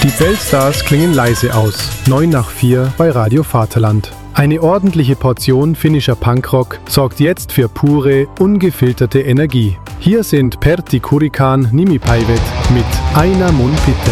Die Feldstars klingen leise aus. 9 nach 4 bei Radio Vaterland. Eine ordentliche Portion finnischer Punkrock sorgt jetzt für pure, ungefilterte Energie. Hier sind Pertti Kurikan Nimipäivät mit Aina mun pitää.